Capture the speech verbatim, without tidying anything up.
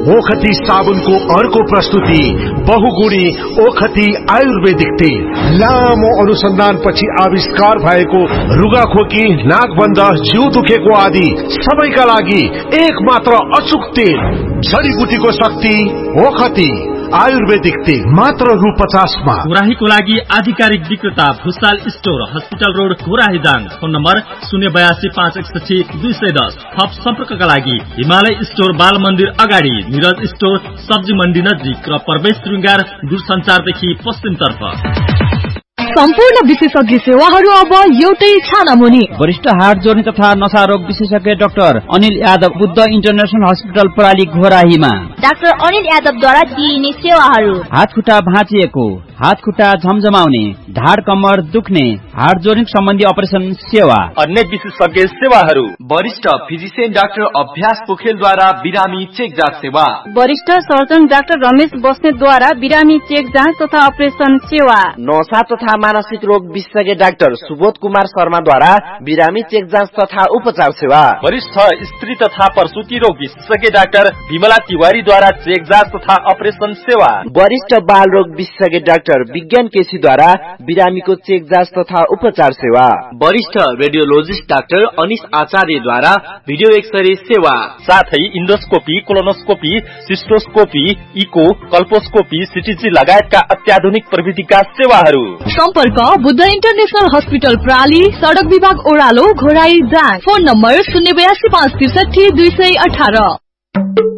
ओखती साबुनको अर्को प्रस्तुति बहुगुणी ओखती आयुर्वेदिक तेल। लामो अनुसन्धानपछि आविष्कार भएको रुगाखोकी, नाकबन्ध, जिउ दुखेको आदि सबैका लागि एक मात्र अचुक तेल। जडीबुटीको शक्ति ओखती आयुर्वेदिक तेल मात्र रु पचासमा। घोराहीको लागि आधिकारिक विक्रेता Bhusal store, hospital road, Ghorahi Dang. Phone number शून्य बयासी पाँच एकसठी दुई सय दस। थप सम्पर्कका लागि हिमालय स्टोर, बाल मन्दिर अगाडि, निरज स्टोर, सब्जी मण्डी नजिक र प्रवेश श्रृंगार दूरसञ्चारदेखि पश्चिमतर्फ। सम्पूर्ण विशेषज्ञ सेवाहरू अब एउटै छानामुनि। वरिष्ठ हार्ट जोर्नी तथा नशा रोग विशेषज्ञ doctor Anil Yadav, Buddha international hospital प्रणाली घोराहीमा। डाक्टर अनिल यादवद्वारा दिइने सेवाहरू: हात खुट्टा भाँचिएको, हात खुट्टा झमझमाउने, ढाड कम्मर दुख्ने, हार्ट जोर्नी सम्बन्धी अपरेसन सेवा। अन्य विशेषज्ञ सेवाहरू: वरिष्ठ फिजिशियन डाक्टर अभ्यास पोखेलद्वारा बिरामी चेक जाँच सेवा। वरिष्ठ सर्जन डाक्टर रमेश बस्नेतद्वारा बिरामी चेक जाँच तथा अपरेसन सेवा। नशा तथा मानसिक रोग विशेषज्ञ डाक्टर सुबोध कुमार शर्माद्वारा बिरामी चेक जाँच तथा उपचार सेवा। वरिष्ठ स्त्री तथा प्रसूति रोग विशेषज्ञ डाक्टर विमला तिवारीद्वारा चेक जाँच तथा अपरेसन सेवा। वरिष्ठ बाल रोग विशेषज्ञ डाक्टर विज्ञान केसीद्वारा बिरामीको चेक जाँच तथा उपचार सेवा। वरिष्ठ रेडियोलोजिस्ट डाक्टर अनिश आचार्यद्वारा भिडियो एक्सरे सेवा, साथै इन्डोस्कोपी, कोलोनोस्कोपी, सिस्टोस्कोपी, इको, कल्पोस्कोपी, सिटीजी लगायतका अत्याधुनिक प्रविधिका सेवाहरू। सम्पर्क बुद्ध इन्टरनेशनल हस्पिटल प्राली, सडक विभाग ओह्रालो, घोराही दाङ। फोन नम्बर शून्य बयासी पाँच त्रिसठी दुई सय अठार।